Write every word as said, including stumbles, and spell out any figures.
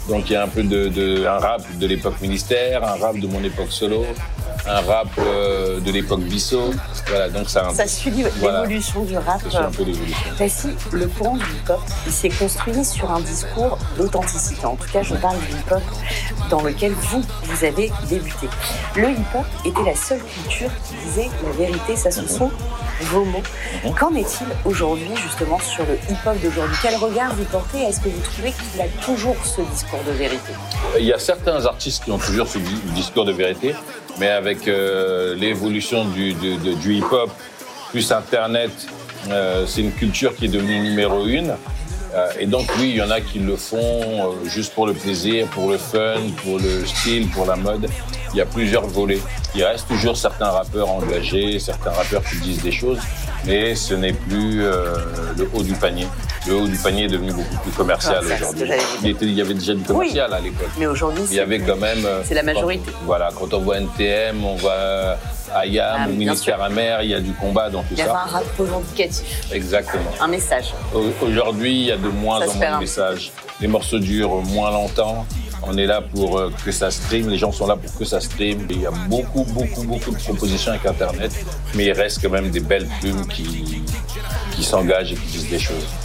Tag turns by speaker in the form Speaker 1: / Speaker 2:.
Speaker 1: Donc il y a un peu de, de un rap de l'époque ministère, un rap de mon époque solo, un rap euh, de l'époque Bissot. Voilà, donc ça.
Speaker 2: Ça suit l'évolution voilà. du rap.
Speaker 1: Ça suit un peu l'évolution.
Speaker 2: Tassi, le courant du hip-hop, il s'est construit sur un discours d'authenticité. En tout cas, je parle du hip-hop dans lequel vous, vous avez débuté. Le hip-hop était la seule culture qui disait la vérité. Ça, ce mm-hmm. sont vos mots. Mm-hmm. Qu'en est-il aujourd'hui, justement, sur le hip-hop d'aujourd'hui? Quel regard vous portez? Est-ce que vous trouvez qu'il a toujours ce discours de vérité?
Speaker 1: Il y a certains artistes qui ont toujours ce discours de vérité, mais avec euh, l'évolution du, du, du, du hip-hop, plus Internet, euh, c'est une culture qui est devenue numéro une. Euh, et donc, oui, il y en a qui le font euh, juste pour le plaisir, pour le fun, pour le style, pour la mode. Il y a plusieurs volets. Il reste toujours certains rappeurs engagés, certains rappeurs qui disent des choses, mais ce n'est plus euh, le haut du panier. Le haut du panier est devenu beaucoup plus commercial ah, aujourd'hui. Il, était, il y avait déjà du commercial oui, à l'époque.
Speaker 2: Mais aujourd'hui,
Speaker 1: il y avait quand même.
Speaker 2: C'est la majorité.
Speaker 1: Quand, voilà, quand on voit N T M, on voit I A M, ah, ou Ministère Amer, il y a du combat dans tout ça.
Speaker 2: Il y a un rap revendicatif.
Speaker 1: Exactement.
Speaker 2: Un message.
Speaker 1: Aujourd'hui, il y a de moins ça en moins de messages. Les morceaux durent moins longtemps. On est là pour euh, que ça stream, les gens sont là pour que ça stream. Il y a beaucoup, beaucoup, beaucoup de propositions avec Internet, mais il reste quand même des belles plumes qui, qui s'engagent et qui disent des choses.